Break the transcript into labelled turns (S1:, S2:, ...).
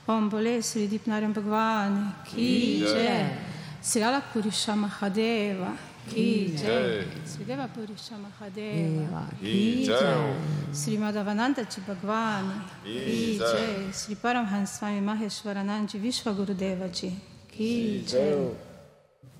S1: Om Bole Sri Dipnaryan Bhagwan Ki Jai. Sri Alapurusha Mahadeva Ki Jai. Sri Deva Purusha Mahadeva Ki Jai. Sri Madhavananda Ji Bhagwan Ki Jai. Sri Paramhans Swami Maheshwaranand Ji Vishwa Gurudeva Ji Ki Jai.